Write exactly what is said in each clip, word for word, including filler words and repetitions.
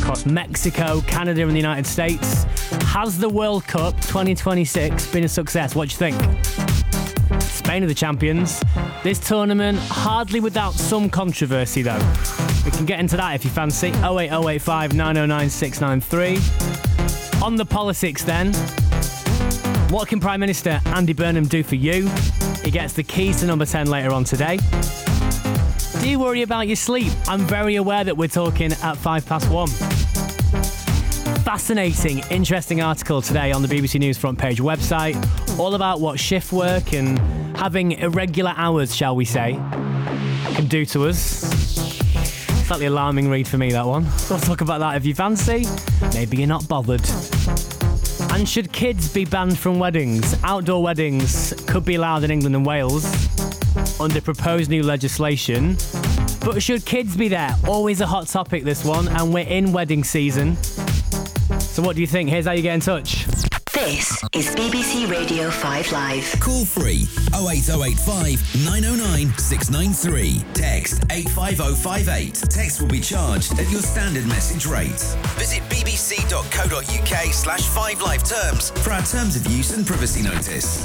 across Mexico, Canada and the United States. Has the World Cup twenty twenty-six been a success? What do you think? Spain are the champions. This tournament, hardly without some controversy though. We can get into that if you fancy. oh eight oh eight five nine oh nine six nine three. On the politics then, what can Prime Minister Andy Burnham do for you? He gets the keys to number ten later on today. Do you worry about your sleep? I'm very aware that we're talking at five past one. Fascinating, interesting article today on the B B C News front page website, all about what shift work and having irregular hours, shall we say, can do to us. Slightly alarming read for me, that one. We'll talk about that if you fancy. Maybe you're not bothered. And should kids be banned from weddings? Outdoor weddings could be allowed in England and Wales under proposed new legislation. But should kids be there? Always a hot topic, this one, and we're in wedding season. So what do you think? Here's how you get in touch. This is B B C Radio five Live. Call free oh eight oh eight five nine oh nine six nine three. Text eight five oh five eight. Text will be charged at your standard message rate. Visit bbc.co.uk slash 5live terms for our terms of use and privacy notice.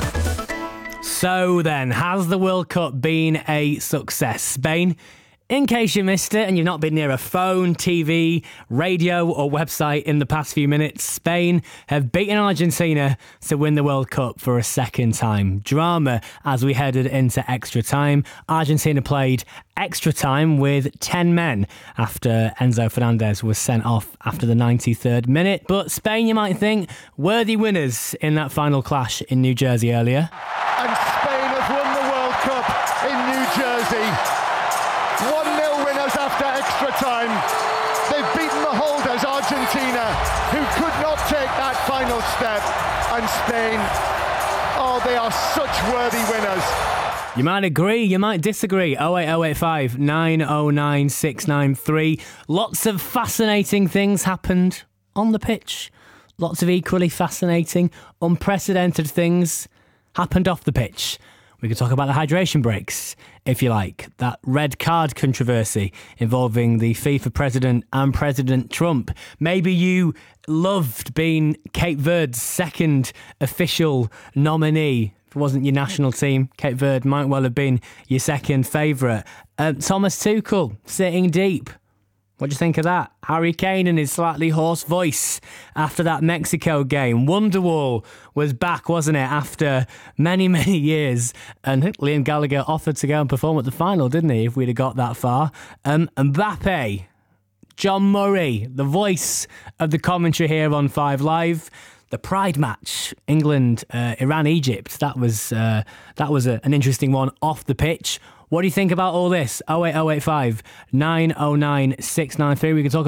So then, has the World Cup been a success? Spain, in case you missed it and you've not been near a phone, T V, radio or website in the past few minutes, Spain have beaten Argentina to win the World Cup for a second time. Drama as we headed into extra time. Argentina played extra time with ten men after Enzo Fernandez was sent off after the ninety-third minute. But Spain, you might think, worthy winners in that final clash in New Jersey earlier. And Spain have won the World Cup in New Jersey. one nil winners after extra time. They've beaten the holders, Argentina, who could not take that final step. And Spain, oh, they are such worthy winners. You might agree, you might disagree. oh eight oh eight five nine oh nine six nine three. Lots of fascinating things happened on the pitch. Lots of equally fascinating, unprecedented things happened off the pitch. We could talk about the hydration breaks, if you like. That red card controversy involving the FIFA president and President Trump. Maybe you loved being Cape Verde's second official nominee. If it wasn't your national team, Cape Verde might well have been your second favourite. Uh, Thomas Tuchel, sitting deep. What do you think of that? Harry Kane and his slightly hoarse voice after that Mexico game. Wonderwall was back, wasn't it, after many, many years. And Liam Gallagher offered to go and perform at the final, didn't he, if we'd have got that far. Um, Mbappe, John Murray, the voice of the commentary here on five Live. The Pride match, England, uh, Iran, Egypt. That was uh, that was a, an interesting one off the pitch. What do you think about all this? oh eight oh eight five nine oh nine six nine three. We can talk